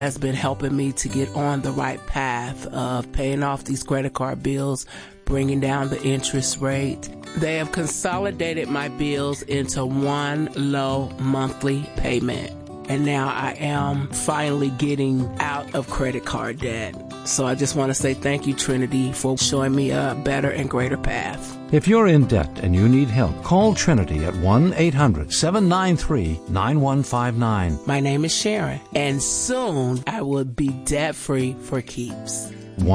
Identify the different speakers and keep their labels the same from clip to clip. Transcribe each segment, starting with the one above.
Speaker 1: has been helping me to get on the right path of paying off these credit card bills, bringing down the interest rate. They have consolidated my bills into one low monthly payment. And now I am finally getting out of credit card debt. So I just want to say thank you, Trinity, for showing me a better and greater path.
Speaker 2: If you're in debt and you need help, call Trinity at 1-800-793-9159.
Speaker 1: My name is Sharon, and soon I will be debt-free for keeps.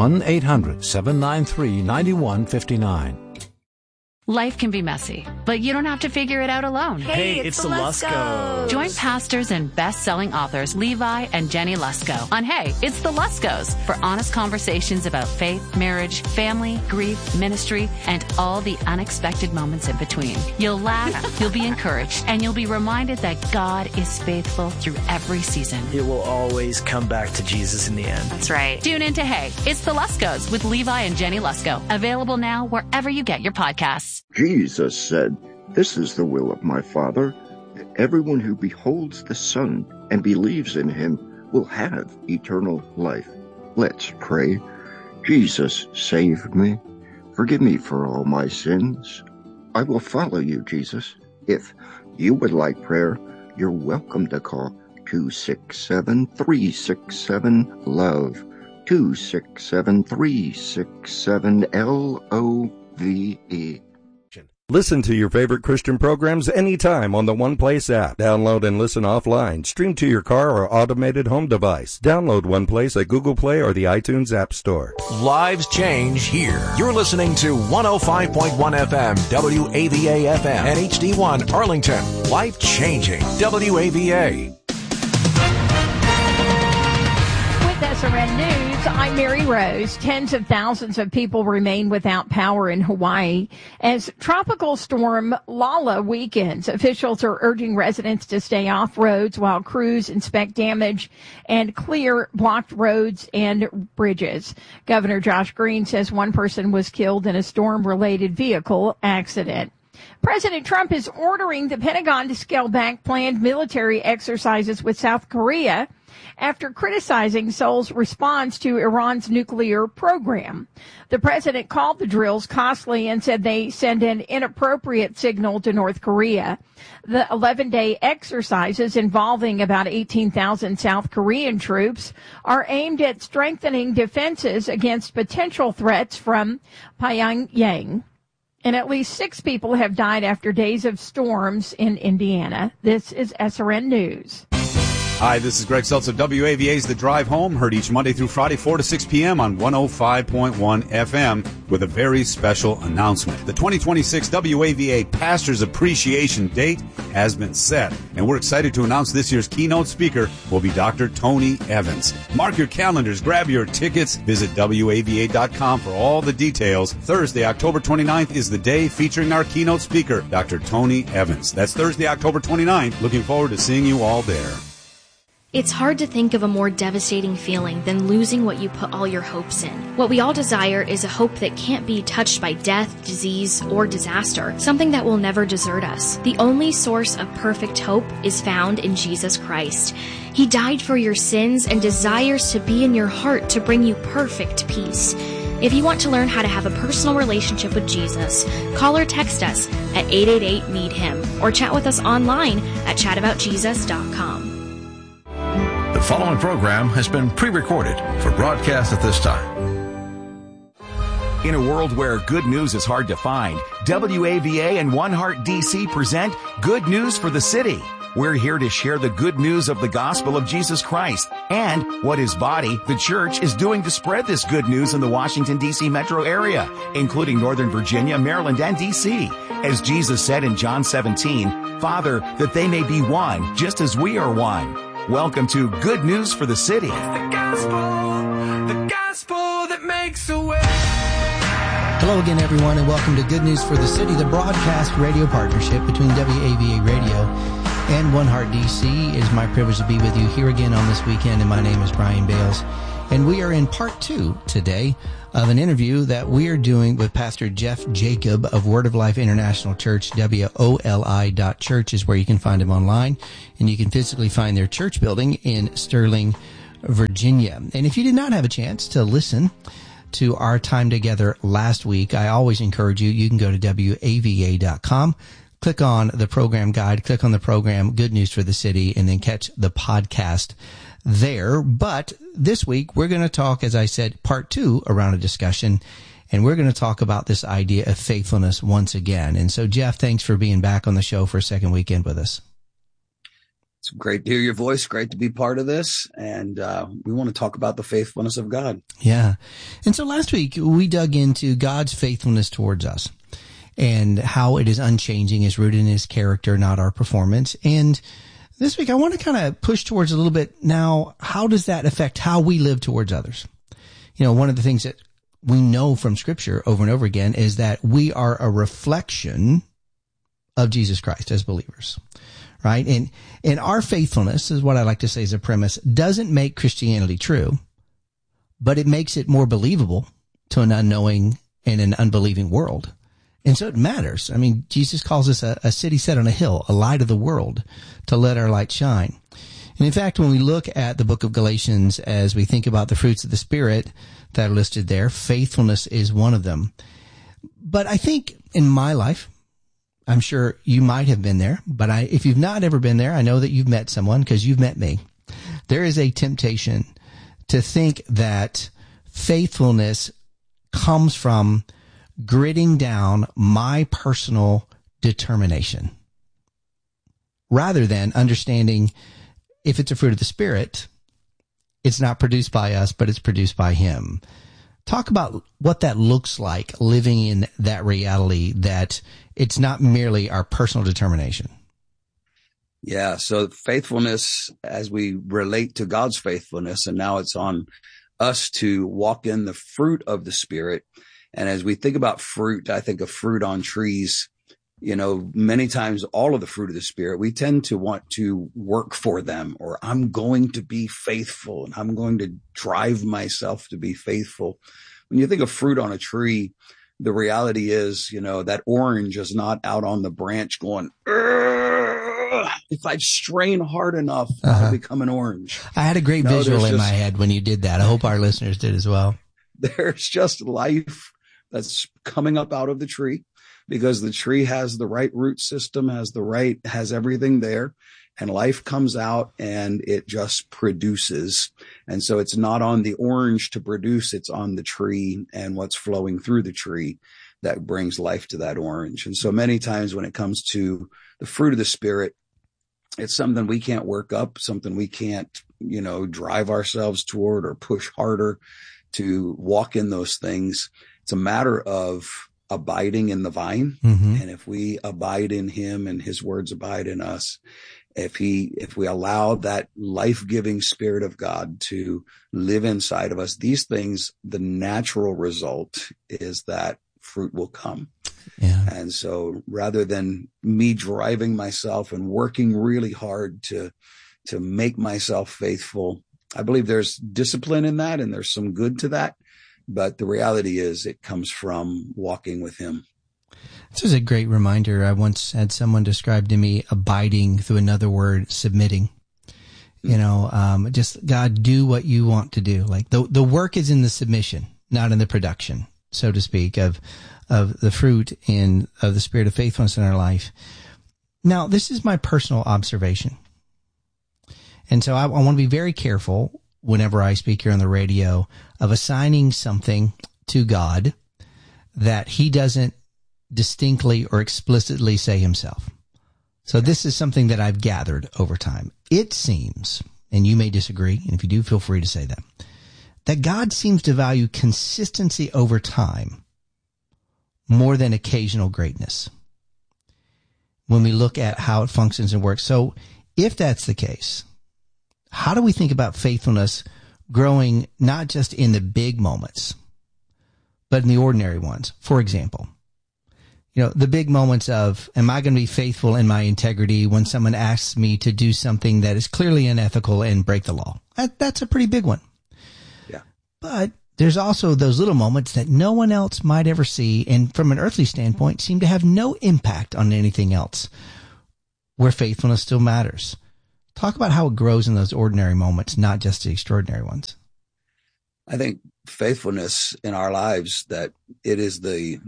Speaker 2: 1-800-793-9159.
Speaker 3: Life can be messy, but you don't have to figure it out alone.
Speaker 4: Hey, it's the Luskos.
Speaker 3: Join pastors and best-selling authors Levi and Jenny Lusko on Hey, It's the Luskos for honest conversations about faith, marriage, family, grief, ministry, and all the unexpected moments in between. You'll laugh, you'll be encouraged, and you'll be reminded that God is faithful through every season.
Speaker 4: It will always come back to Jesus in the end.
Speaker 3: That's right. Tune in to Hey, It's the Luskos with Levi and Jenny Lusko. Available now wherever you get your podcasts.
Speaker 5: Jesus said, "This is the will of my Father, that everyone who beholds the Son and believes in him will have eternal life." Let's pray. Jesus, save me. Forgive me for all my sins. I will follow you, Jesus. If you would like prayer, you're welcome to call 267-367-LOVE, 267-367-LOVE.
Speaker 6: Listen to your favorite Christian programs anytime on the One Place app. Download and listen offline. Stream to your car or automated home device. Download One Place at Google Play or the iTunes App Store.
Speaker 7: Lives change here. You're listening to 105.1 FM, WAVA FM, and HD1 Arlington. Life changing WAVA.
Speaker 8: SRN News, I'm Mary Rose. Tens of thousands of people remain without power in Hawaii as Tropical Storm Lala weakens. Officials are urging residents to stay off roads while crews inspect damage and clear blocked roads and bridges. Governor Josh Green says one person was killed in a storm-related vehicle accident. President Trump is ordering the Pentagon to scale back planned military exercises with South Korea after criticizing Seoul's response to Iran's nuclear program. The president called the drills costly and said they send an inappropriate signal to North Korea. The 11-day exercises involving about 18,000 South Korean troops are aimed at strengthening defenses against potential threats from Pyongyang. And at least 6 people have died after days of storms in Indiana. This is SRN News.
Speaker 9: Hi, this is Greg Seltz of WAVA's The Drive Home, heard each Monday through Friday, 4 to 6 p.m. on 105.1 FM with a very special announcement. The 2026 WAVA Pastors Appreciation Date has been set, and we're excited to announce this year's keynote speaker will be Dr. Tony Evans. Mark your calendars, grab your tickets, visit WAVA.com for all the details. Thursday, October 29th is the day featuring our keynote speaker, Dr. Tony Evans. That's Thursday, October 29th. Looking forward to seeing you all there.
Speaker 10: It's hard to think of a more devastating feeling than losing what you put all your hopes in. What we all desire is a hope that can't be touched by death, disease, or disaster, something that will never desert us. The only source of perfect hope is found in Jesus Christ. He died for your sins and desires to be in your heart to bring you perfect peace. If you want to learn how to have a personal relationship with Jesus, call or text us at 888-NEED-HIM or chat with us online at chataboutjesus.com.
Speaker 7: The following program has been pre-recorded for broadcast at this time.
Speaker 11: In a world where good news is hard to find, WAVA and One Heart DC present Good News for the City. We're here to share the good news of the gospel of Jesus Christ and what his body, the church, is doing to spread this good news in the Washington, D.C. metro area, including Northern Virginia, Maryland, and D.C. As Jesus said in John 17, "Father, that they may be one, just as we are one." Welcome to Good News for the City.
Speaker 12: The gospel that makes a way.
Speaker 13: Hello again, everyone, and welcome to Good News for the City, the broadcast radio partnership between WAVA Radio and One Heart DC. It is my privilege to be with you here again on this weekend, and my name is Brian Bales. And we are in part 2 today of an interview that we are doing with Pastor Jeff Jacob of Word of Life International Church. WOLI.church is where you can find him online, and you can physically find their church building in Sterling, Virginia. And if you did not have a chance to listen to our time together last week, I always encourage you, you can go to WAVA.com, click on the program guide, click on the program Good News for the City, and then catch the podcast there. But this week, we're going to talk, as I said, part 2 around a discussion, and we're going to talk about this idea of faithfulness once again. And so, Jeff, thanks for being back on the show for a second weekend with us.
Speaker 12: It's great to hear your voice. Great to be part of this. And we want to talk about the faithfulness of God.
Speaker 13: Yeah. And so last week, we dug into God's faithfulness towards us and how it is unchanging, is rooted in his character, not our performance. And this week, I want to kind of push towards a little bit now, how does that affect how we live towards others? You know, one of the things that we know from Scripture over and over again is that we are a reflection of Jesus Christ as believers. Right? And our faithfulness, is what I like to say as a premise, doesn't make Christianity true, but it makes it more believable to an unknowing and an unbelieving world. And so it matters. I mean, Jesus calls us a city set on a hill, a light of the world, to let our light shine. And in fact, when we look at the book of Galatians, as we think about the fruits of the Spirit that are listed there, faithfulness is one of them. But I think in my life, I'm sure you might have been there, but if you've not ever been there, I know that you've met someone because you've met me. There is a temptation to think that faithfulness comes from gritting down my personal determination rather than understanding if it's a fruit of the Spirit, it's not produced by us, but it's produced by him. Talk about what that looks like, living in that reality that it's not merely our personal determination.
Speaker 12: Yeah. So faithfulness, as we relate to God's faithfulness, and now it's on us to walk in the fruit of the Spirit. And as we think about fruit, I think of fruit on trees. You know, many times all of the fruit of the Spirit, we tend to want to work for them, or I'm going to be faithful and I'm going to drive myself to be faithful. When you think of fruit on a tree, the reality is, you know, that orange is not out on the branch going, if I strain hard enough, I'll become an orange.
Speaker 13: I had a great visual in my head when you did that. I hope our listeners did as well.
Speaker 12: There's just life that's coming up out of the tree, because the tree has the right root system, has everything there, and life comes out and it just produces. And so it's not on the orange to produce, it's on the tree and what's flowing through the tree that brings life to that orange. And so many times when it comes to the fruit of the Spirit, it's something we can't work up, something we can't, you know, drive ourselves toward or push harder to walk in those things. It's a matter of abiding in the vine. Mm-hmm. And if we abide in him and his words abide in us, if we allow that life-giving Spirit of God to live inside of us, these things, the natural result is that fruit will come. Yeah. And so rather than me driving myself and working really hard to make myself faithful, I believe there's discipline in that and there's some good to that. But the reality is it comes from walking with him.
Speaker 13: This is a great reminder. I once had someone describe to me abiding through another word, submitting. You know, just God, do what you want to do. Like the work is in the submission, not in the production, so to speak, of the fruit of the Spirit of faithfulness in our life. Now, this is my personal observation. And so I want to be very careful whenever I speak here on the radio of assigning something to God that he doesn't distinctly or explicitly say himself. So this is something that I've gathered over time. It seems, and you may disagree, and if you do, feel free to say that God seems to value consistency over time more than occasional greatness when we look at how it functions and works. So if that's the case, how do we think about faithfulness growing not just in the big moments, but in the ordinary ones? For example, you know, the big moments of, am I going to be faithful in my integrity when someone asks me to do something that is clearly unethical and break the law? That's a pretty big one.
Speaker 12: Yeah.
Speaker 13: But there's also those little moments that no one else might ever see, and from an earthly standpoint, seem to have no impact on anything else, where faithfulness still matters. Talk about how it grows in those ordinary moments, not just the extraordinary ones.
Speaker 12: I think faithfulness in our lives, that it is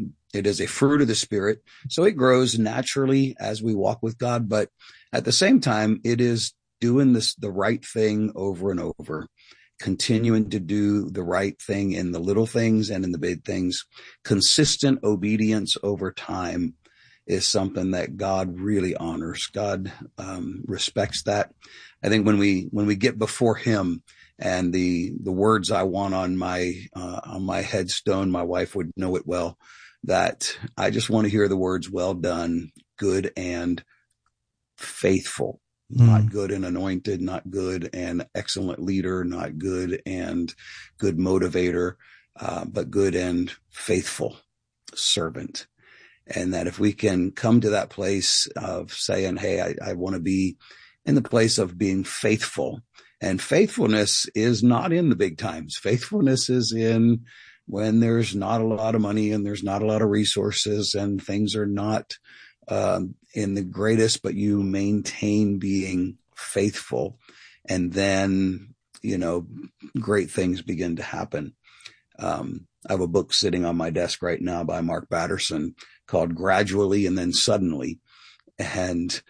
Speaker 12: a fruit of the Spirit. So it grows naturally as we walk with God. But at the same time, it is doing the right thing over and over, continuing to do the right thing in the little things and in the big things. Consistent obedience over time is something that God really honors. God respects that. I think when we get before Him, and the words I want on my headstone, my wife would know it well, that I just want to hear the words, well done, good and faithful. Not good and anointed, not good and excellent leader, not good and good motivator, but good and faithful servant. And that if we can come to that place of saying, hey, I want to be in the place of being faithful. And faithfulness is not in the big times. Faithfulness is in when there's not a lot of money and there's not a lot of resources and things are not in the greatest, but you maintain being faithful. And then, great things begin to happen. I have a book sitting on my desk right now by Mark Batterson called Gradually and Then Suddenly. And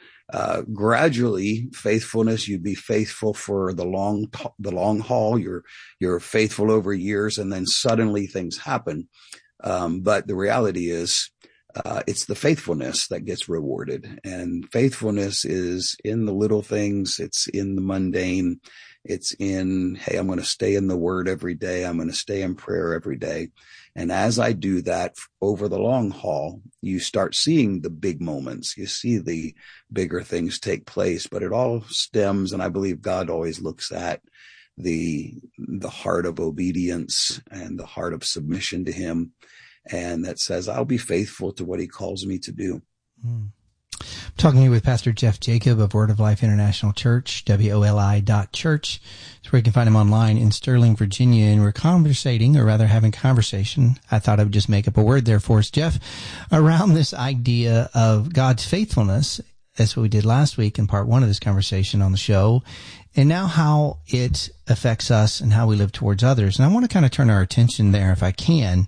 Speaker 12: gradually, faithfulness, you be faithful for the long haul. You're faithful over years, and then suddenly things happen. But the reality is, it's the faithfulness that gets rewarded, and faithfulness is in the little things. It's in the mundane. It's in, hey, I'm going to stay in the Word every day. I'm going to stay in prayer every day. And as I do that over the long haul, you start seeing the big moments. You see the bigger things take place, but it all stems, and I believe God always looks at the heart of obedience and the heart of submission to Him. And that says, I'll be faithful to what He calls me to do.
Speaker 13: I'm talking here with Pastor Jeff Jacob of Word of Life International Church, WOLI.church. It's where you can find him online in Sterling, Virginia. And we're having conversation. I thought I would just make up a word there for us, Jeff, around this idea of God's faithfulness. That's what we did last week in part one of this conversation on the show. And now how it affects us and how we live towards others. And I want to kind of turn our attention there if I can,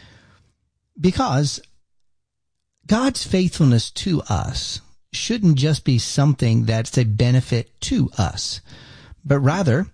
Speaker 13: because God's faithfulness to us shouldn't just be something that's a benefit to us, but rather,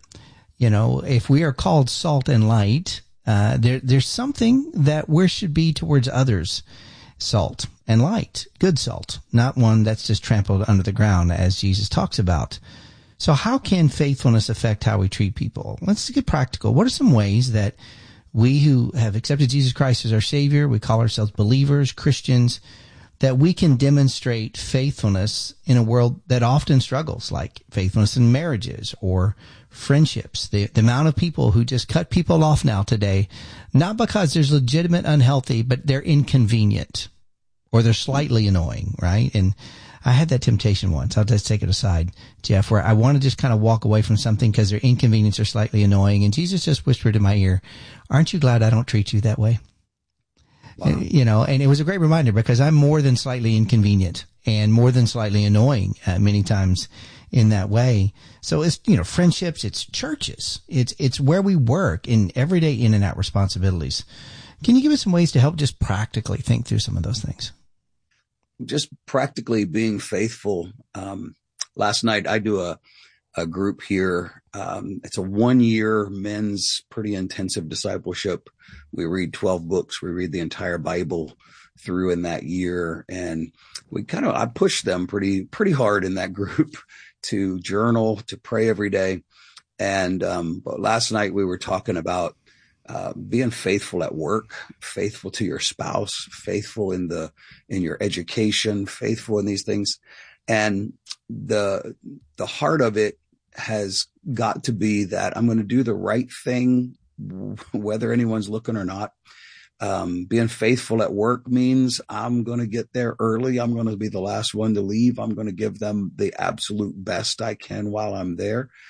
Speaker 13: if we are called salt and light, there's something that we should be towards others. Salt and light, good salt, not one that's just trampled under the ground, as Jesus talks about. So how can faithfulness affect how we treat people? Let's get practical. What are some ways that we who have accepted Jesus Christ as our Savior, we call ourselves believers, Christians, that we can demonstrate faithfulness in a world that often struggles, like faithfulness in marriages or friendships? The amount of people who just cut people off now today, not because there's legitimate unhealthy, but they're inconvenient or they're slightly annoying, right? And I had that temptation once. I'll just take it aside, Jeff, where I want to just kind of walk away from something because they're inconvenience or slightly annoying. And Jesus just whispered in my ear, aren't you glad I don't treat you that way? Wow. And it was a great reminder because I'm more than slightly inconvenient and more than slightly annoying many times in that way. So it's, friendships, it's churches, it's where we work in everyday in and out responsibilities. Can you give us some ways to help just practically think through some of those things?
Speaker 12: Just practically being faithful. Last night I do a group here. It's a 1-year men's pretty intensive discipleship. We read 12 books. We read the entire Bible through in that year. And I push them pretty hard in that group to journal, to pray every day. And, but last night we were talking about being faithful at work, faithful to your spouse, faithful in your education, faithful in these things. And the heart of it has got to be that I'm going to do the right thing, whether anyone's looking or not. Being faithful at work means I'm going to get there early. I'm going to be the last one to leave. I'm going to give them the absolute best I can while I'm there.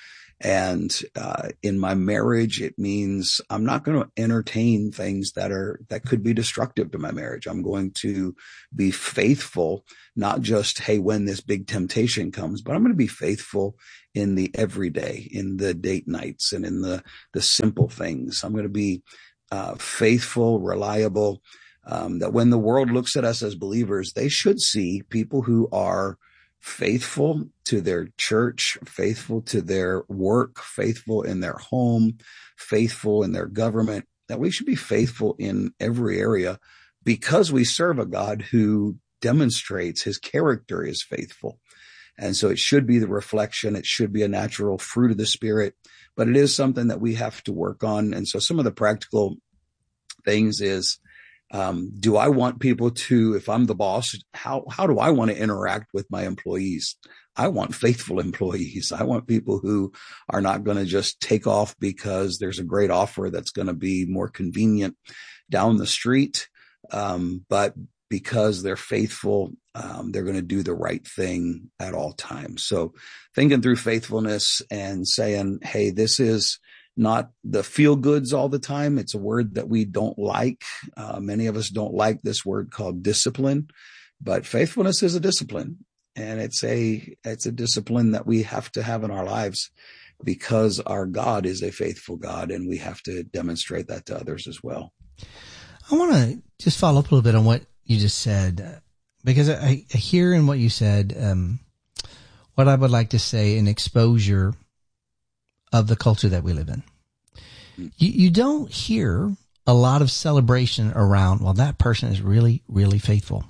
Speaker 12: And in my marriage, it means I'm not going to entertain things that could be destructive to my marriage. I'm going to be faithful, not just, hey, when this big temptation comes, but I'm going to be faithful in the everyday, in the date nights, and in the simple things. I'm going to be faithful, reliable, that when the world looks at us as believers, they should see people who are faithful to their church, faithful to their work, faithful in their home, faithful in their government, that we should be faithful in every area because we serve a God who demonstrates his character is faithful. And so it should be the reflection. It should be a natural fruit of the Spirit, but it is something that we have to work on. And so some of the practical things is, do I want people to, if I'm the boss, how do I want to interact with my employees? I want faithful employees. I want people who are not going to just take off because there's a great offer that's going to be more convenient down the street. But because they're faithful, they're going to do the right thing at all times. So thinking through faithfulness and saying, hey, this is not the feel goods all the time. It's a word that we don't like. Many of us don't like this word called discipline, but faithfulness is a discipline, and it's a discipline that we have to have in our lives because our God is a faithful God, and we have to demonstrate that to others as well.
Speaker 13: I want to just follow up a little bit on what you just said, because I hear in what you said, what I would like to say, an exposure of the culture that we live in. You don't hear a lot of celebration around, well, that person is really, really faithful.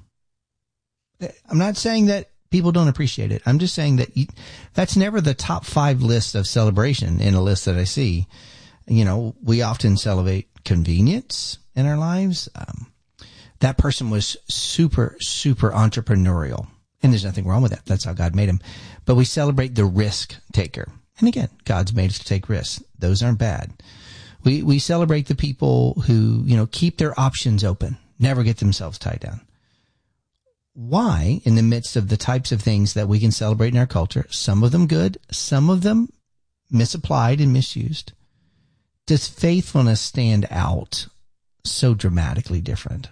Speaker 13: I'm not saying that people don't appreciate it. I'm just saying that that's never the top 5 list of celebration in a list that I see. You know, we often celebrate convenience in our lives. That person was super, super entrepreneurial, and there's nothing wrong with that. That's how God made him. But we celebrate the risk taker. And again, God's made us to take risks. Those aren't bad. We celebrate the people who, you know, keep their options open, never get themselves tied down. Why, in the midst of the types of things that we can celebrate in our culture, some of them good, some of them misapplied and misused, does faithfulness stand out so dramatically different?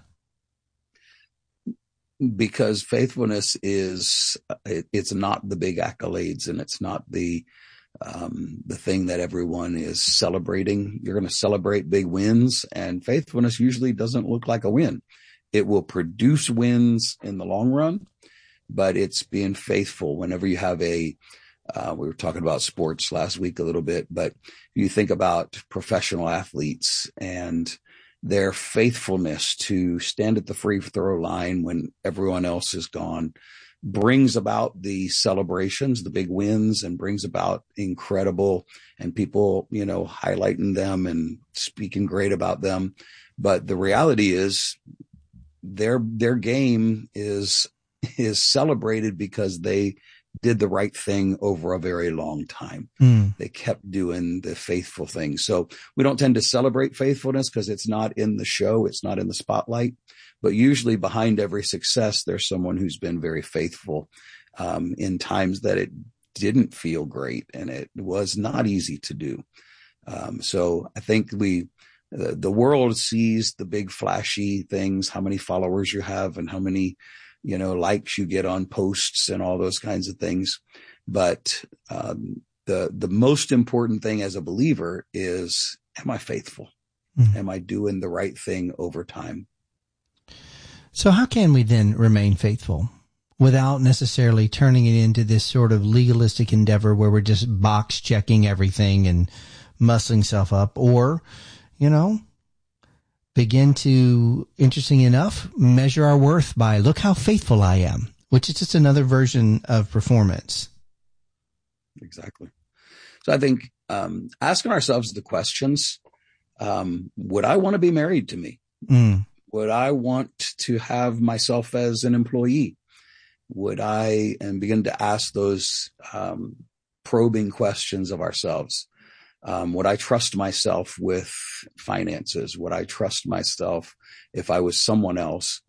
Speaker 12: Because faithfulness is, it's not the big accolades, and it's not the thing that everyone is celebrating. You're going to celebrate big wins, and faithfulness usually doesn't look like a win. It will produce wins in the long run, but it's being faithful. Whenever you have we were talking about sports last week a little bit, but you think about professional athletes and their faithfulness to stand at the free throw line when everyone else is gone brings about the celebrations, the big wins, and brings about incredible, and people, you know, highlighting them and speaking great about them. But the reality is their game is celebrated because they did the right thing over a very long time. They kept doing the faithful thing. So we don't tend to celebrate faithfulness because it's not in the show. It's not in the spotlight. But usually behind every success, there's someone who's been very faithful in times that it didn't feel great and it was not easy to do. So I think the world sees the big flashy things, how many followers you have and how many, you know, likes you get on posts and all those kinds of things. But the most important thing as a believer is, am I faithful? Am I doing the right thing over time?
Speaker 13: So how can we then remain faithful without necessarily turning it into this sort of legalistic endeavor where we're just box checking everything and muscling self up, or, you know, begin to, interesting enough, measure our worth by, look how faithful I am, which is just another version of performance.
Speaker 12: Exactly. So I think asking ourselves the questions, would I want to be married to me? Would I want to have myself as an employee? Would I, and begin to ask those probing questions of ourselves. Would I trust myself with finances? Would I trust myself if I was someone else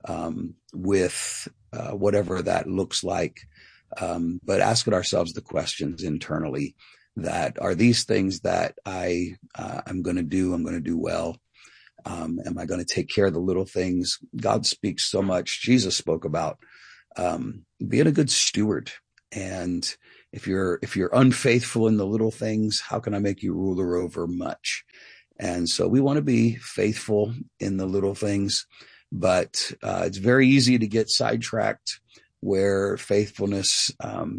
Speaker 12: with whatever that looks like? But asking ourselves the questions internally, that are these things that I'm going to do. I'm going to do well. Am I going to take care of the little things? God speaks so much. Jesus spoke about being a good steward. And if you're unfaithful in the little things, how can I make you ruler over much? And so we want to be faithful in the little things, but it's very easy to get sidetracked where faithfulness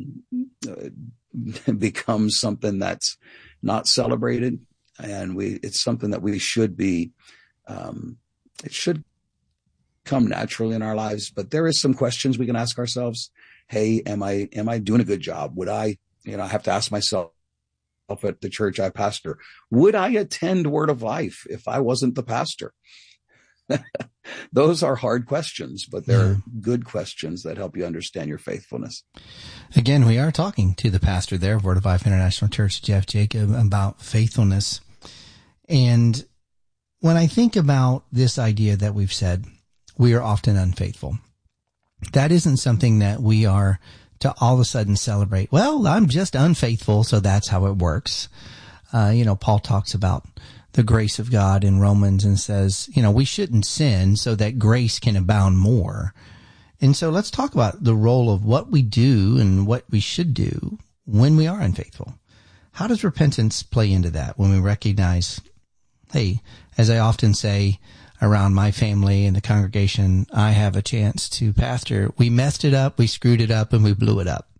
Speaker 12: becomes something that's not celebrated. And it's something that we should be, it should come naturally in our lives, but there is some questions we can ask ourselves. Hey, am I doing a good job? Would I have to ask myself at the church I pastor, would I attend Word of Life if I wasn't the pastor? Those are hard questions, but they're good questions that help you understand your faithfulness.
Speaker 13: Again, we are talking to the pastor there of Word of Life International Church, Jeff Jacob, about faithfulness. And when I think about this idea that we've said, we are often unfaithful. That isn't something that we are to all of a sudden celebrate. Well, I'm just unfaithful, so that's how it works. Paul talks about the grace of God in Romans and says, we shouldn't sin so that grace can abound more. And so let's talk about the role of what we do and what we should do when we are unfaithful. How does repentance play into that when we recognize, hey, as I often say around my family and the congregation I have a chance to pastor, we messed it up, we screwed it up, and we blew it up.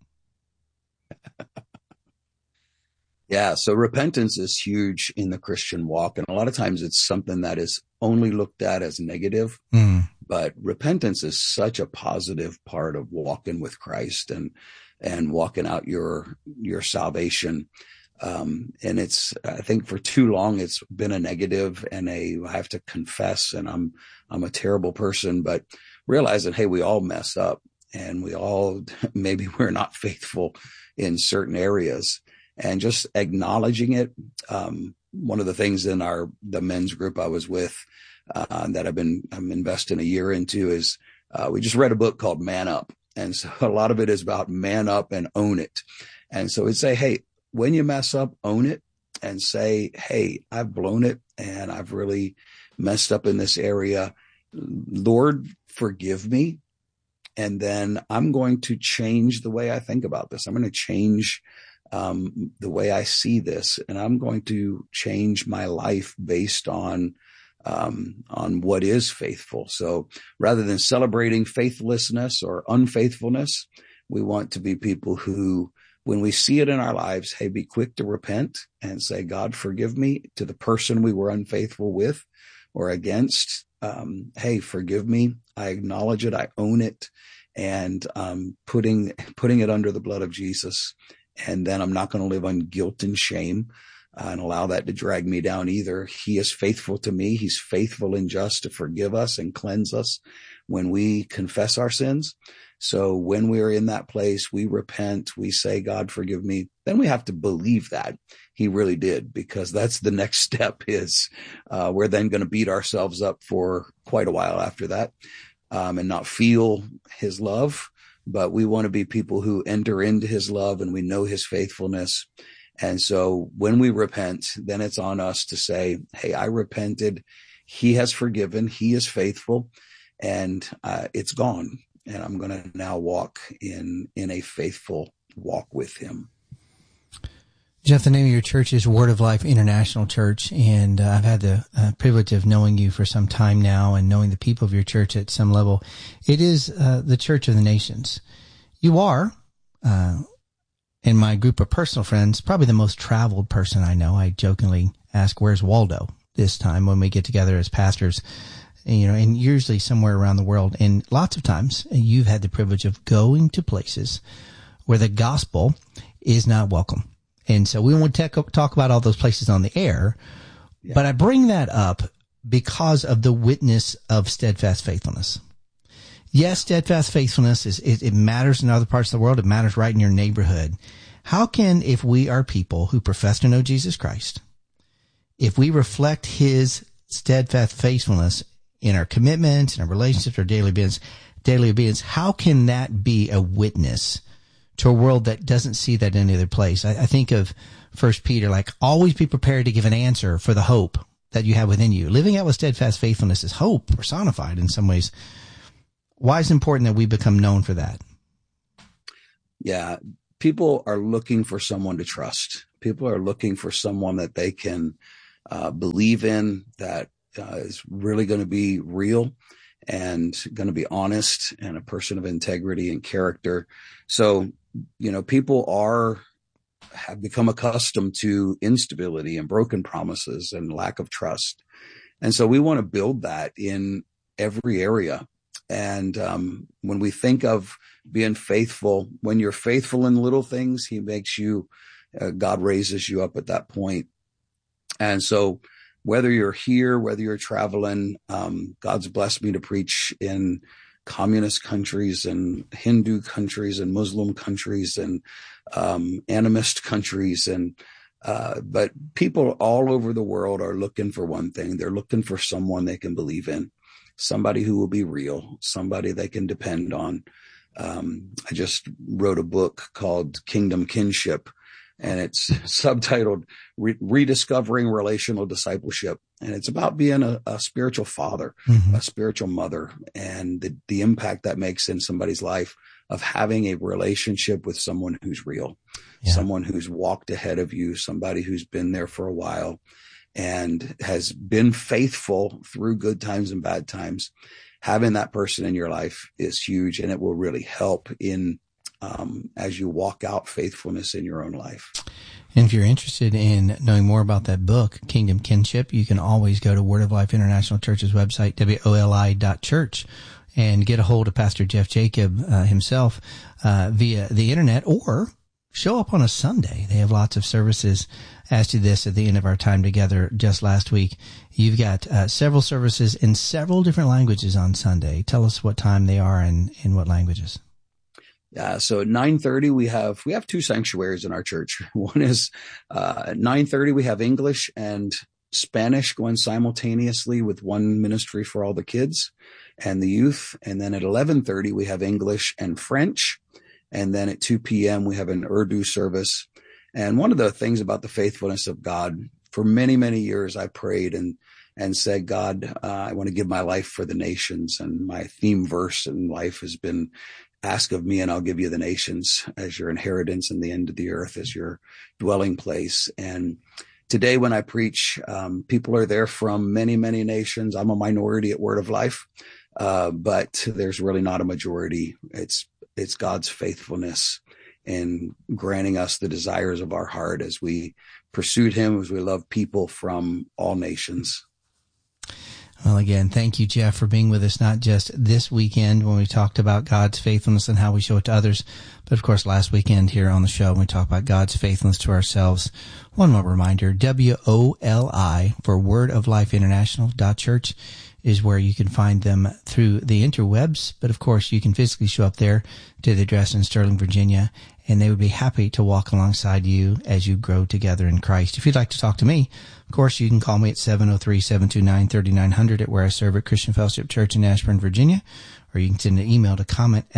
Speaker 12: Yeah, so repentance is huge in the Christian walk. And a lot of times it's something that is only looked at as negative. But repentance is such a positive part of walking with Christ and walking out your salvation. And I think for too long, it's been a negative and I have to confess and I'm a terrible person, but realizing, hey, we all mess up and maybe we're not faithful in certain areas. And just acknowledging it. One of the things in the men's group I was with, that I'm investing a year into is, we just read a book called Man Up. And so a lot of it is about man up and own it. And so we'd say, hey, when you mess up, own it and say, hey, I've blown it and I've really messed up in this area. Lord, forgive me. And then I'm going to change the way I think about this. I'm going to change the way I see this, and I'm going to change my life based on what is faithful. So rather than celebrating faithlessness or unfaithfulness, we want to be people who, when we see it in our lives, hey, be quick to repent and say, God, forgive me, to the person we were unfaithful with or against. Hey, forgive me. I acknowledge it. I own it. And putting it under the blood of Jesus. And then I'm not going to live on guilt and shame and allow that to drag me down either. He is faithful to me. He's faithful and just to forgive us and cleanse us when we confess our sins. So when we're in that place, we repent, we say, God, forgive me. Then we have to believe that he really did, because that's the next step is we're then going to beat ourselves up for quite a while after that and not feel his love. But we want to be people who enter into his love and we know his faithfulness. And so when we repent, then it's on us to say, hey, I repented. He has forgiven. He is faithful and it's gone. And I'm going to now walk in a faithful walk with him.
Speaker 13: Jeff, the name of your church is Word of Life International Church, and I've had the privilege of knowing you for some time now and knowing the people of your church at some level. It is the Church of the Nations. You are, in my group of personal friends, probably the most traveled person I know. I jokingly ask, where's Waldo this time when we get together as pastors, and usually somewhere around the world. And lots of times you've had the privilege of going to places where the gospel is not welcome. And so we won't talk about all those places on the air, but I bring that up because of the witness of steadfast faithfulness. Yes, steadfast faithfulness it matters in other parts of the world. It matters right in your neighborhood. How can, if we are people who profess to know Jesus Christ, if we reflect his steadfast faithfulness in our commitments, in our relationships, our daily obedience, how can that be a witness to a world that doesn't see that any other place. I think of 1 Peter, like always be prepared to give an answer for the hope that you have within you. Living out with steadfast faithfulness is hope personified in some ways. Why is it important that we become known for that?
Speaker 12: Yeah, people are looking for someone to trust. People are looking for someone that they can believe in, that is really going to be real and going to be honest and a person of integrity and character. So, people have become accustomed to instability and broken promises and lack of trust. And so we want to build that in every area. And when we think of being faithful, when you're faithful in little things, he makes you, God raises you up at that point. And so whether you're here, whether you're traveling, God's blessed me to preach in communist countries and Hindu countries and Muslim countries and animist countries. But people all over the world are looking for one thing. They're looking for someone they can believe in, somebody who will be real, somebody they can depend on. I just wrote a book called Kingdom Kinship, and it's subtitled Rediscovering Relational Discipleship. And it's about being a spiritual father, a spiritual mother, and the impact that makes in somebody's life of having a relationship with someone who's real, someone who's walked ahead of you, somebody who's been there for a while and has been faithful through good times and bad times. Having that person in your life is huge, and it will really help in as you walk out faithfulness in your own life.
Speaker 13: And if you're interested in knowing more about that book, Kingdom Kinship, you can always go to Word of Life International Church's website, woli.church, and get a hold of Pastor Jeff Jacob himself via the internet, or show up on a Sunday. They have lots of services as to this at the end of our time together just last week. You've got several services in several different languages on Sunday. Tell us what time they are and in what languages.
Speaker 12: Yeah, so at 9:30 we have two sanctuaries in our church. One is at 9:30 we have English and Spanish going simultaneously with one ministry for all the kids and the youth. And then at 11:30 we have English and French. And then at 2 p.m. we have an Urdu service. And one of the things about the faithfulness of God, for many, many years I prayed and said, God, I want to give my life for the nations. And my theme verse in life has been, ask of me and I'll give you the nations as your inheritance, and the end of the earth as your dwelling place. And today when I preach, people are there from many, many nations. I'm a minority at Word of Life, but there's really not a majority. It's God's faithfulness in granting us the desires of our heart as we pursued him, as we love people from all nations.
Speaker 13: Well, again, thank you, Jeff, for being with us, not just this weekend when we talked about God's faithfulness and how we show it to others, but of course last weekend here on the show when we talked about God's faithfulness to ourselves. One more reminder, WOLI for Word of Life International.Church is where you can find them through the interwebs, but of course you can physically show up there to the address in Sterling, Virginia, and they would be happy to walk alongside you as you grow together in Christ. If you'd like to talk to me, of course, you can call me at 703-729-3900 at where I serve at Christian Fellowship Church in Ashburn, Virginia, or you can send an email to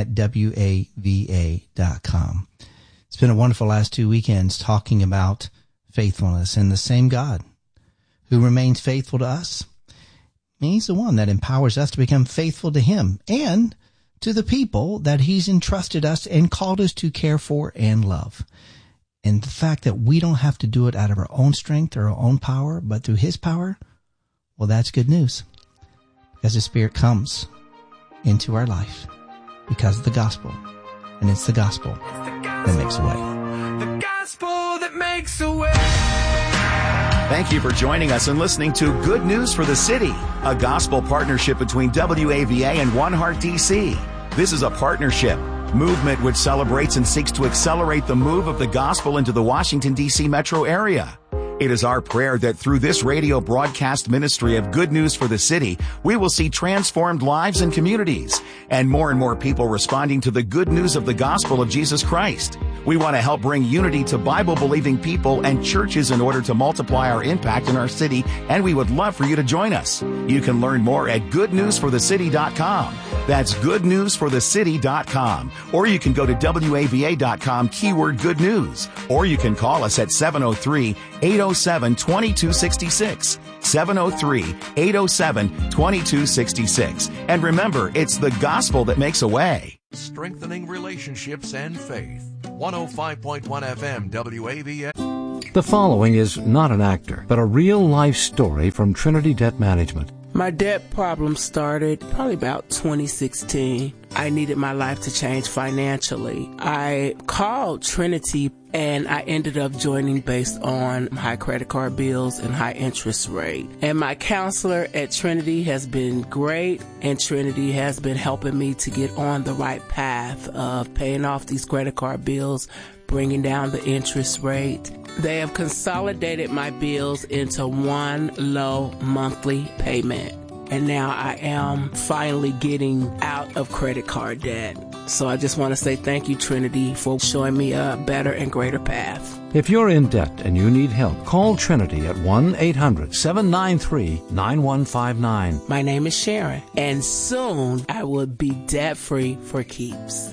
Speaker 13: comment@wava.com. It's been a wonderful last 2 weekends talking about faithfulness, and the same God who remains faithful to us, he's the one that empowers us to become faithful to him and to the people that he's entrusted us and called us to care for and love. And the fact that we don't have to do it out of our own strength or our own power, but through his power, well, that's good news. Because the Spirit comes into our life because of the gospel. And it's the gospel that makes a way.
Speaker 14: The gospel that makes a way.
Speaker 11: Thank you for joining us and listening to Good News for the City, a gospel partnership between WAVA and One Heart DC. This is a partnership movement which celebrates and seeks to accelerate the move of the gospel into the Washington, D.C. metro area. It is our prayer that through this radio broadcast ministry of Good News for the City, we will see transformed lives and communities, and more people responding to the good news of the gospel of Jesus Christ. We want to help bring unity to Bible-believing people and churches in order to multiply our impact in our city, and we would love for you to join us. You can learn more at goodnewsforthecity.com. That's goodnewsforthecity.com. Or you can go to WAVA.com, keyword good news. Or you can call us at 703-807-2266. 703-807-2266. And remember, it's the gospel that makes a way.
Speaker 7: Strengthening relationships and faith. 105.1 FM WAVA.
Speaker 2: The following is not an actor, but a real-life story from Trinity Debt Management.
Speaker 1: My debt problem started probably about 2016. I needed my life to change financially. I called Trinity and I ended up joining based on high credit card bills and high interest rate. And my counselor at Trinity has been great, and Trinity has been helping me to get on the right path of paying off these credit card bills, bringing down the interest rate. They have consolidated my bills into one low monthly payment. And now I am finally getting out of credit card debt. So I just want to say thank you, Trinity, for showing me a better and greater path.
Speaker 2: If you're in debt and you need help, call Trinity at 1-800-793-9159.
Speaker 1: My name is Sharon, and soon I will be debt-free for keeps.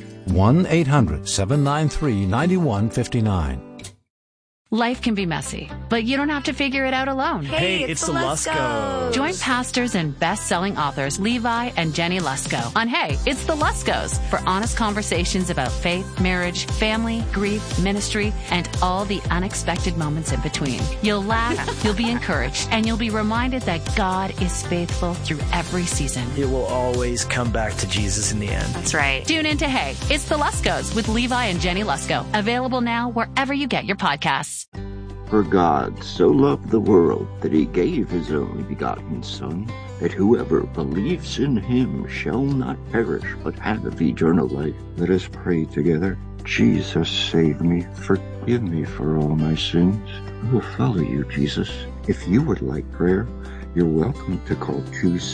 Speaker 2: 1-800-793-9159.
Speaker 3: Life can be messy, but you don't have to figure it out alone.
Speaker 4: Hey, it's the Luskos.
Speaker 3: Join pastors and best-selling authors Levi and Jenny Lusko on Hey, It's the Luskos for honest conversations about faith, marriage, family, grief, ministry, and all the unexpected moments in between. You'll laugh, you'll be encouraged, and you'll be reminded that God is faithful through every season.
Speaker 4: It will always come back to Jesus in the end.
Speaker 3: That's right. Tune in to Hey, It's the Luskos with Levi and Jenny Lusko. Available now wherever you get your podcasts.
Speaker 5: For God so loved the world that he gave his only begotten Son, that whoever believes in him shall not perish, but have eternal life. Let us pray together. Jesus, save me. Forgive me for all my sins. I will follow you, Jesus. If you would like prayer, you're welcome to call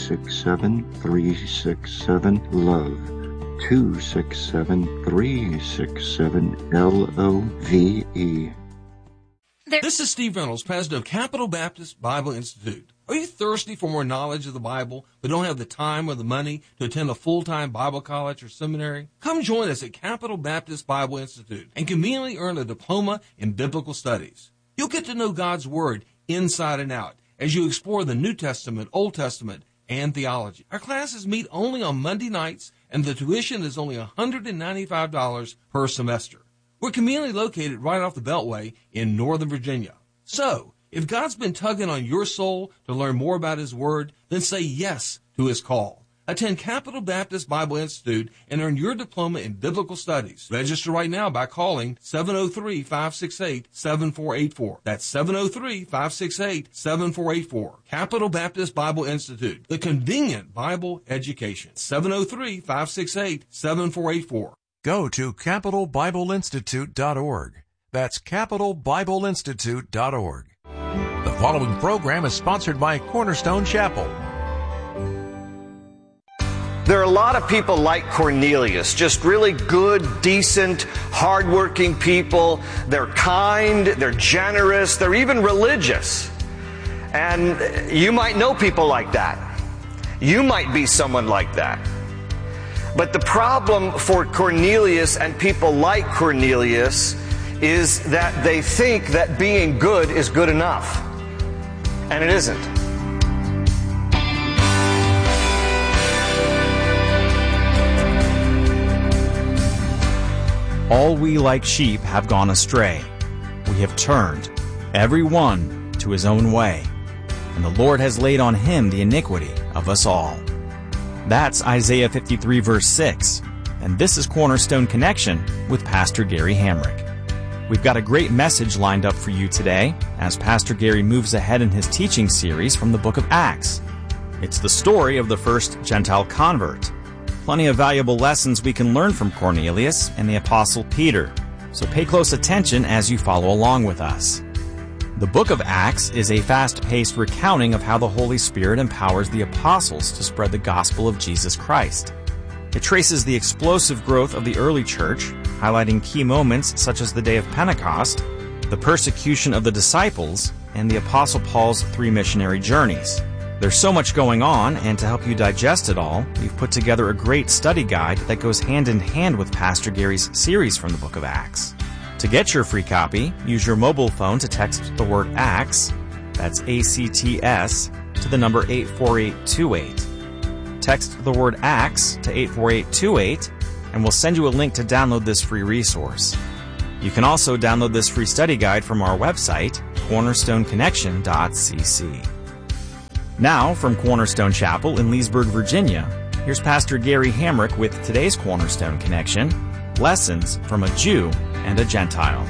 Speaker 5: 267-367-LOVE. 267-367-LOVE.
Speaker 15: This is Steve Reynolds, pastor of Capital Baptist Bible Institute. Are you thirsty for more knowledge of the Bible, but don't have the time or the money to attend a full-time Bible college or seminary? Come join us at Capital Baptist Bible Institute and conveniently earn a diploma in biblical studies. You'll get to know God's Word inside and out as you explore the New Testament, Old Testament, and theology. Our classes meet only on Monday nights, and the tuition is only $195 per semester. We're conveniently located right off the Beltway in Northern Virginia. So, if God's been tugging on your soul to learn more about His Word, then say yes to His call. Attend Capital Baptist Bible Institute and earn your diploma in biblical studies. Register right now by calling 703-568-7484. That's 703-568-7484. Capital Baptist Bible Institute, the convenient Bible education. 703-568-7484.
Speaker 7: Go to capitalbibleinstitute.org. That's capitalbibleinstitute.org. The following program is sponsored by Cornerstone Chapel.
Speaker 16: There are a lot of people like Cornelius, just really good, decent, hardworking people. They're kind, they're generous, they're even religious. And you might know people like that. You might be someone like that. But the problem for Cornelius and people like Cornelius is that they think that being good is good enough. And it isn't.
Speaker 17: All we like sheep have gone astray. We have turned, every one, to his own way. And the Lord has laid on him the iniquity of us all. That's Isaiah 53 verse 6. And this is Cornerstone Connection with Pastor Gary Hamrick. We've got a great message lined up for you today as Pastor Gary moves ahead in his teaching series from the book of Acts. It's the story of the first Gentile convert. Plenty of valuable lessons we can learn from Cornelius and the Apostle Peter. So pay close attention as you follow along with us. The book of Acts is a fast-paced recounting of how the Holy Spirit empowers the apostles to spread the gospel of Jesus Christ. It traces the explosive growth of the early church, highlighting key moments such as the day of Pentecost, the persecution of the disciples, and the Apostle Paul's 3 missionary journeys. There's so much going on, and to help you digest it all, we've put together a great study guide that goes hand in hand with Pastor Gary's series from the book of Acts. To get your free copy, use your mobile phone to text the word ACTS, that's ACTS, to the number 84828. Text the word ACTS to 84828, and we'll send you a link to download this free resource. You can also download this free study guide from our website, cornerstoneconnection.cc. Now, from Cornerstone Chapel in Leesburg, Virginia, here's Pastor Gary Hamrick with today's Cornerstone Connection, Lessons from a Jew and a Gentile.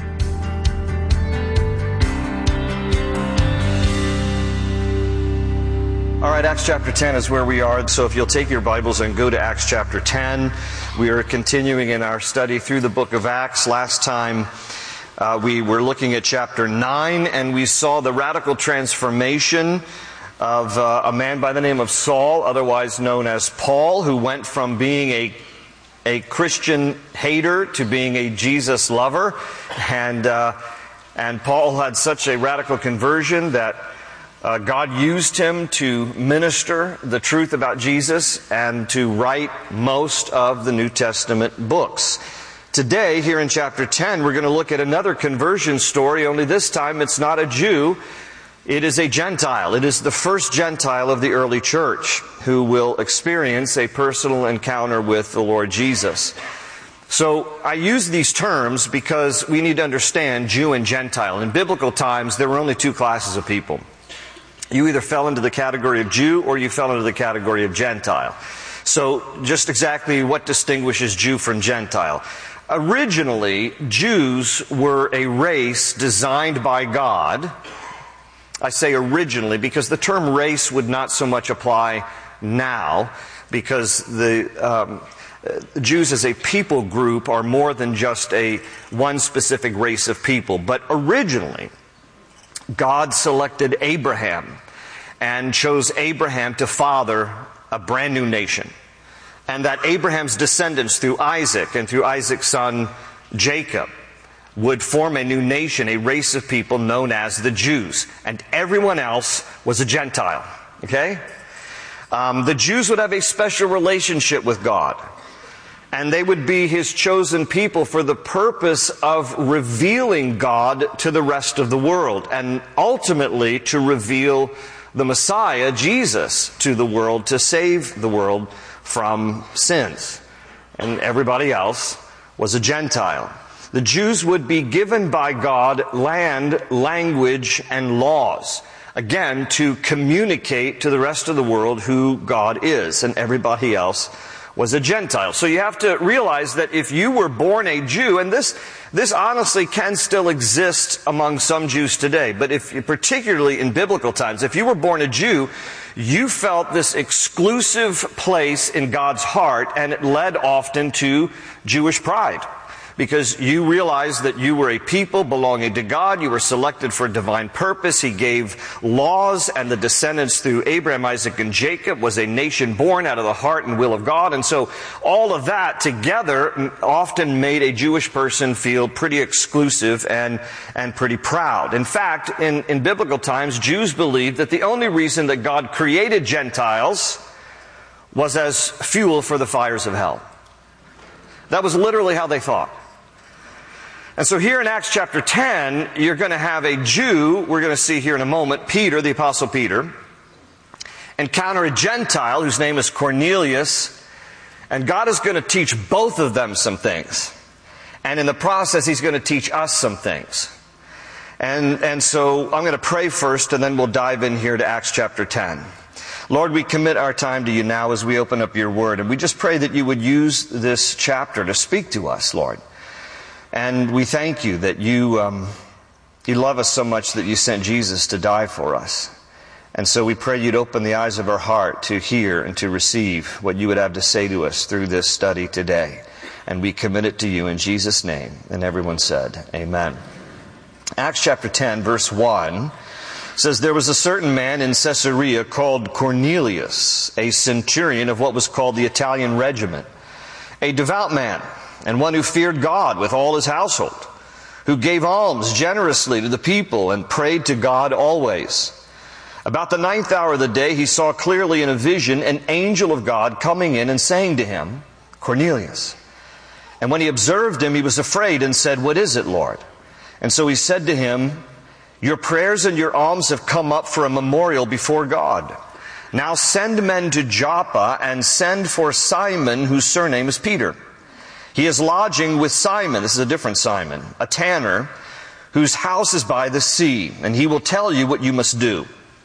Speaker 16: All right, Acts chapter 10 is where we are. So if you'll take your Bibles and go to Acts chapter 10, we are continuing in our study through the book of Acts. Last time we were looking at chapter 9, and we saw the radical transformation of a man by the name of Saul, otherwise known as Paul, who went from being a Christian hater to being a Jesus lover. And Paul had such a radical conversion that God used him to minister the truth about Jesus and to write most of the New Testament books. Today, here in chapter 10, we're going to look at another conversion story, only this time it's not a Jew. It is a Gentile. It is the first Gentile of the early church who will experience a personal encounter with the Lord Jesus. So I use these terms because we need to understand Jew and Gentile. In biblical times, there were only two classes of people. You either fell into the category of Jew or you fell into the category of Gentile. So just exactly what distinguishes Jew from Gentile? Originally, Jews were a race designed by God. I say originally because the term race would not so much apply now, because the Jews as a people group are more than just one specific race of people. But originally, God selected Abraham and chose Abraham to father a brand new nation. And that Abraham's descendants through Isaac and through Isaac's son Jacob would form a new nation, a race of people known as the Jews. And everyone else was a Gentile. Okay? The Jews would have a special relationship with God. And they would be His chosen people for the purpose of revealing God to the rest of the world. And ultimately to reveal the Messiah, Jesus, to the world, to save the world from sins. And everybody else was a Gentile. The Jews would be given by God land, language, and laws. Again, to communicate to the rest of the world who God is. And everybody else was a Gentile. So you have to realize that if you were born a Jew, and this honestly can still exist among some Jews today, but particularly in biblical times, if you were born a Jew, you felt this exclusive place in God's heart, and it led often to Jewish pride. Because you realized that you were a people belonging to God. You were selected for a divine purpose. He gave laws, and the descendants through Abraham, Isaac, and Jacob was a nation born out of the heart and will of God. And so all of that together often made a Jewish person feel pretty exclusive and pretty proud. In fact, in biblical times, Jews believed that the only reason that God created Gentiles was as fuel for the fires of hell. That was literally how they thought. And so here in Acts chapter 10, you're going to have a Jew, we're going to see here in a moment, Peter, the Apostle Peter, encounter a Gentile whose name is Cornelius, and God is going to teach both of them some things. And in the process, He's going to teach us some things. And so I'm going to pray first, and then we'll dive in here to Acts chapter 10. Lord, we commit our time to You now as we open up Your Word, and we just pray that You would use this chapter to speak to us, Lord. And we thank You that You love us so much that You sent Jesus to die for us. And so we pray You'd open the eyes of our heart to hear and to receive what You would have to say to us through this study today. And we commit it to You in Jesus' name. And everyone said, Amen. Acts chapter 10, verse 1 says, "There was a certain man in Caesarea called Cornelius, a centurion of what was called the Italian regiment, a devout man, and one who feared God with all his household, who gave alms generously to the people and prayed to God always. About the 9th hour of the day, he saw clearly in a vision an angel of God coming in and saying to him, Cornelius. And when he observed him, he was afraid and said, What is it, Lord? And so he said to him, Your prayers and your alms have come up for a memorial before God. Now send men to Joppa and send for Simon, whose surname is Peter. He is lodging with Simon, this is a different Simon, a tanner, whose house is by the sea, and he will tell you what you must do.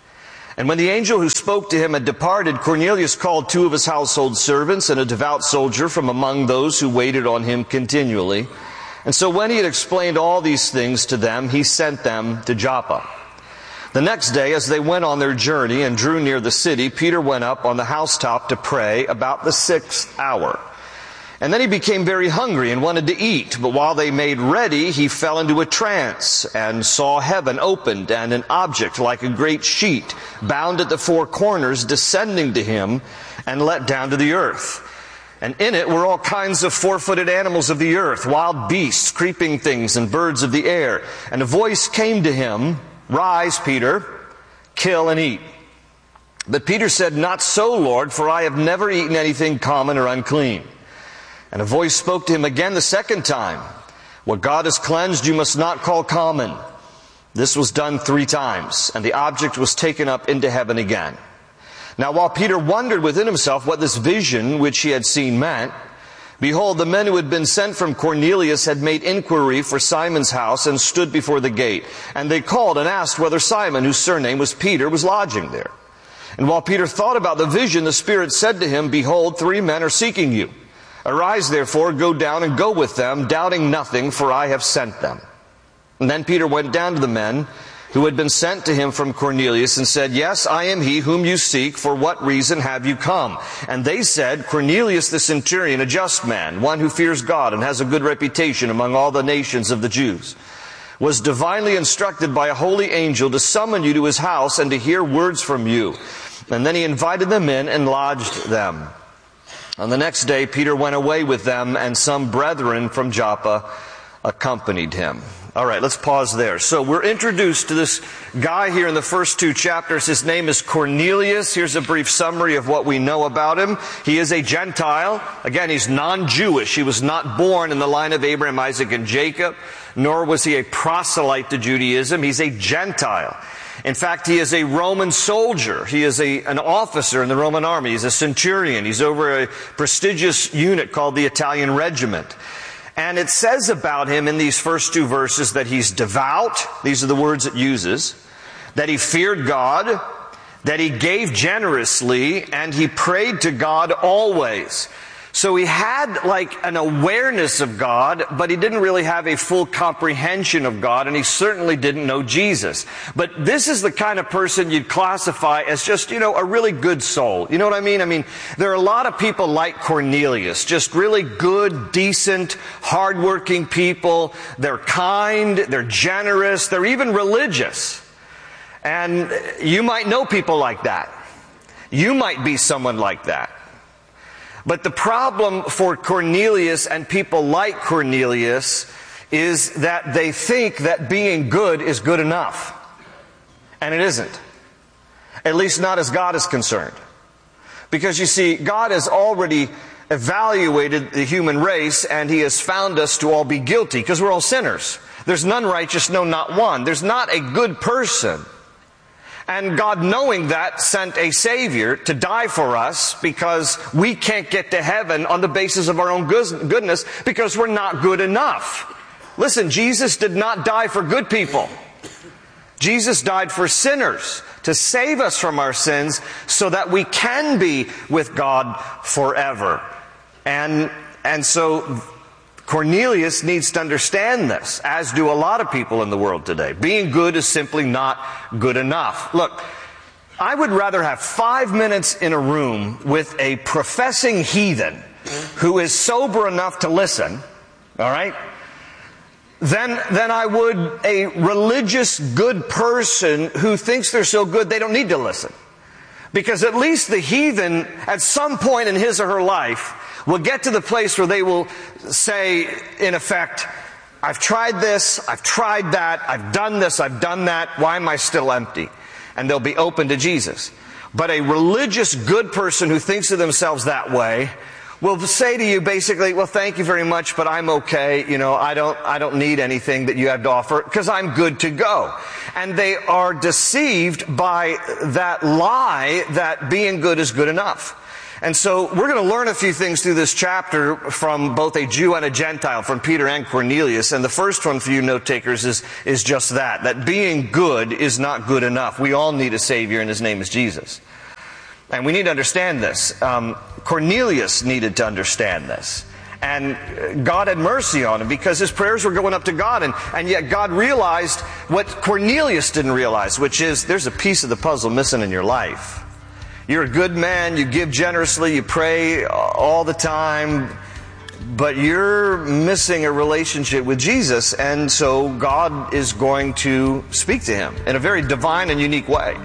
Speaker 16: And when the angel who spoke to him had departed, Cornelius called 2 of his household servants and a devout soldier from among those who waited on him continually. And so when he had explained all these things to them, he sent them to Joppa. The next day, as they went on their journey and drew near the city, Peter went up on the housetop to pray about the 6th hour. And then he became very hungry and wanted to eat. But while they made ready, he fell into a trance and saw heaven opened and an object like a great sheet bound at the 4 corners descending to him and let down to the earth. And in it were all kinds of 4-footed animals of the earth, wild beasts, creeping things, and birds of the air. And a voice came to him, Rise, Peter, kill and eat. But Peter said, Not so, Lord, for I have never eaten anything common or unclean. And a voice spoke to him again the second time, What God has cleansed you must not call common. This was done 3 times, and the object was taken up into heaven again. Now while Peter wondered within himself what this vision which he had seen meant, behold, the men who had been sent from Cornelius had made inquiry for Simon's house and stood before the gate. And they called and asked whether Simon, whose surname was Peter, was lodging there. And while Peter thought about the vision, the Spirit said to him, Behold, 3 men are seeking you. Arise, therefore, go down and go with them, doubting nothing, for I have sent them. And then Peter went down to the men who had been sent to him from Cornelius and said, Yes, I am he whom you seek. For what reason have you come? And they said, Cornelius the centurion, a just man, one who fears God and has a good reputation among all the nations of the Jews, was divinely instructed by a holy angel to summon you to his house and to hear words from you. And then he invited them in and lodged them. On the next day, Peter went away with them, and some brethren from Joppa accompanied him. All right, let's pause there. So we're introduced to this guy here in the first 2 chapters. His name is Cornelius. Here's a brief summary of what we know about him. He is a Gentile. Again, he's non-Jewish. He was not born in the line of Abraham, Isaac, and Jacob, nor was he a proselyte to Judaism. He's a Gentile. In fact, he is a Roman soldier. He is an officer in the Roman army. He's a centurion. He's over a prestigious unit called the Italian Regiment. And it says about him in these first 2 verses that he's devout. These are the words it uses. That he feared God. That he gave generously. And he prayed to God always. So he had like an awareness of God, but he didn't really have a full comprehension of God, and he certainly didn't know Jesus. But this is the kind of person you'd classify as just, a really good soul. You know what I mean? I mean, there are a lot of people like Cornelius, just really good, decent, hardworking people. They're kind, they're generous, they're even religious. And you might know people like that. You might be someone like that. But the problem for Cornelius and people like Cornelius is that they think that being good is good enough. And it isn't. At least not as God is concerned. Because you see, God has already evaluated the human race, and He has found us to all be guilty, because we're all sinners. There's none righteous, no, not one. There's not a good person. And God, knowing that, sent a Savior to die for us, because we can't get to heaven on the basis of our own goodness, because we're not good enough. Listen, Jesus did not die for good people. Jesus died for sinners, to save us from our sins, so that we can be with God forever. And so Cornelius needs to understand this, as do a lot of people in the world today. Being good is simply not good enough. Look, I would rather have 5 minutes in a room with a professing heathen who is sober enough to listen, all right, than I would a religious good person who thinks they're so good they don't need to listen. Because at least the heathen, at some point in his or her life, will get to the place where they will say, in effect, I've tried this, I've tried that, I've done this, I've done that, why am I still empty? and they'll be open to Jesus. But a religious good person who thinks of themselves that way will say to you basically, well, thank you very much, but I'm okay. I don't need anything that you have to offer because I'm good to go. And they are deceived by that lie that being good is good enough. And so we're going to learn a few things through this chapter from both a Jew and a Gentile, from Peter and Cornelius. And the first one for you note takers is just that being good is not good enough. We all need a Savior, and His name is Jesus. And we need to understand this. Cornelius needed to understand this. And God had mercy on him because his prayers were going up to God. And yet God realized what Cornelius didn't realize, which is there's a piece of the puzzle missing in your life. You're a good man, you give generously, you pray all the time, but you're missing a relationship with Jesus, and so God is going to speak to him in a very divine and unique way.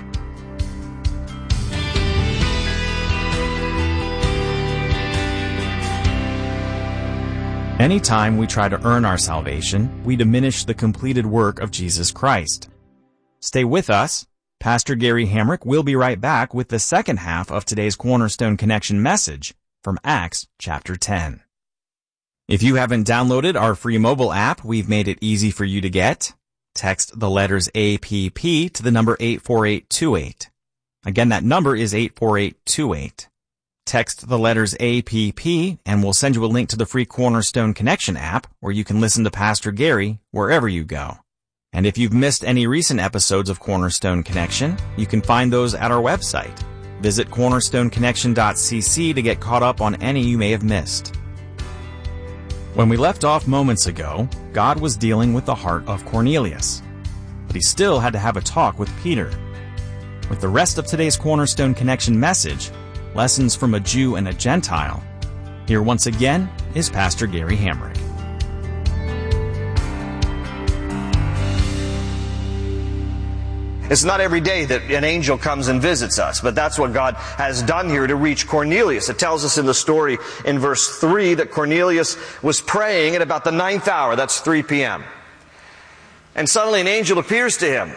Speaker 17: Anytime we try to earn our salvation, we diminish the completed work of Jesus Christ. Stay with us. Pastor Gary Hamrick will be right back with the second half of today's Cornerstone Connection message from Acts chapter 10. If you haven't downloaded our free mobile app, we've made it easy for you to get. Text the letters APP to the number 84828. Again, that number is 84828. Text the letters APP and we'll send you a link to the free Cornerstone Connection app where you can listen to Pastor Gary wherever you go. And if you've missed any recent episodes of Cornerstone Connection, you can find those at our website. Visit cornerstoneconnection.cc to get caught up on any you may have missed. When we left off moments ago, God was dealing with the heart of Cornelius. But he still had to have a talk with Peter. With the rest of today's Cornerstone Connection message, Lessons from a Jew and a Gentile, here once again is Pastor Gary Hamrick.
Speaker 16: It's not every day that an angel comes and visits us, but that's what God has done here to reach Cornelius. It tells us in the story in verse 3 that Cornelius was praying at about the 9th hour, that's 3 p.m. And suddenly an angel appears to him.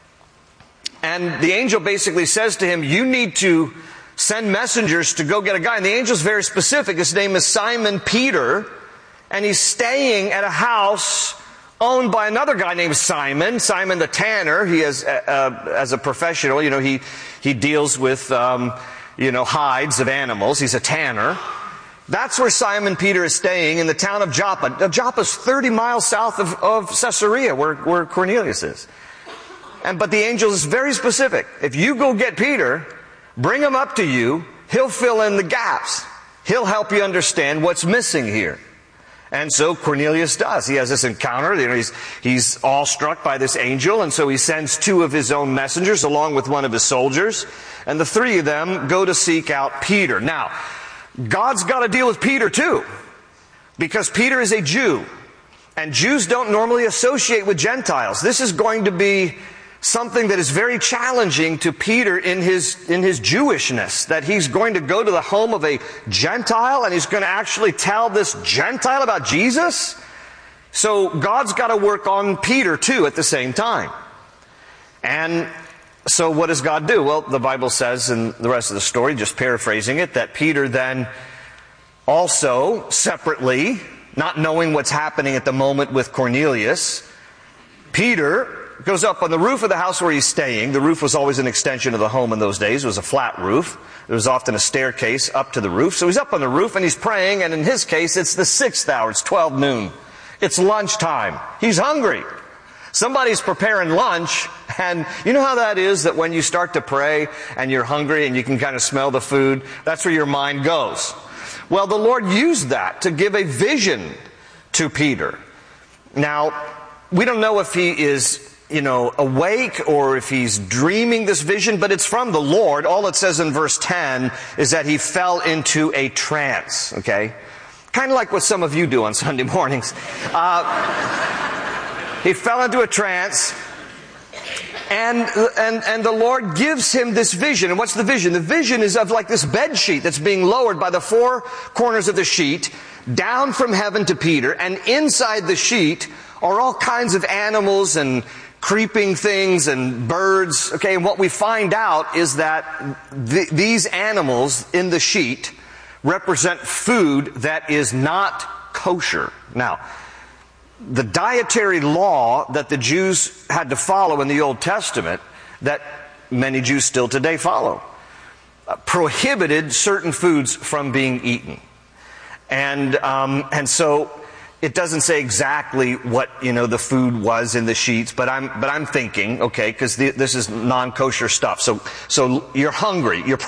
Speaker 16: And the angel basically says to him, you need to send messengers to go get a guy. And the angel's very specific. His name is Simon Peter, and he's staying at a house owned by another guy named Simon the tanner. He is, as a professional, he deals with, hides of animals. He's a tanner. That's where Simon Peter is staying, in the town of Joppa. Joppa's 30 miles south of Caesarea, where Cornelius is. But the angel is very specific. If you go get Peter, bring him up to you, he'll fill in the gaps. He'll help you understand what's missing here. And so Cornelius does. He has this encounter. He's awestruck by this angel, and so he sends 2 of his own messengers along with one of his soldiers, and the 3 of them go to seek out Peter. Now, God's got to deal with Peter too, because Peter is a Jew, and Jews don't normally associate with Gentiles. This is going to be something that is very challenging to Peter in his Jewishness, that he's going to go to the home of a Gentile and he's going to actually tell this Gentile about Jesus. So God's got to work on Peter too at the same time. And so what does God do? Well, the Bible says in the rest of the story, just paraphrasing it, that Peter then also separately, not knowing what's happening at the moment with Cornelius, Peter goes up on the roof of the house where he's staying. The roof was always an extension of the home in those days. It was a flat roof. There was often a staircase up to the roof. So he's up on the roof and he's praying, and in his case, it's the 6th hour. It's 12 noon. It's lunchtime. He's hungry. Somebody's preparing lunch, and you know how that is, that when you start to pray and you're hungry and you can kind of smell the food, that's where your mind goes. Well, the Lord used that to give a vision to Peter. Now, we don't know if he is awake or if he's dreaming this vision, but it's from the Lord. All it says in verse 10 is that he fell into a trance, okay? Kind of like what some of you do on Sunday mornings. He fell into a trance, and the Lord gives him this vision. And what's the vision? The vision is of like this bed sheet that's being lowered by the 4 corners of the sheet down from heaven to Peter, and inside the sheet are all kinds of animals and creeping things and birds. Okay, and what we find out is that these animals in the sheet represent food that is not kosher. Now, the dietary law that the Jews had to follow in the Old Testament, that many Jews still today follow, prohibited certain foods from being eaten. And so it doesn't say exactly what, the food was in the sheets, but I'm thinking, okay, because this is non-kosher stuff. So you're hungry. You're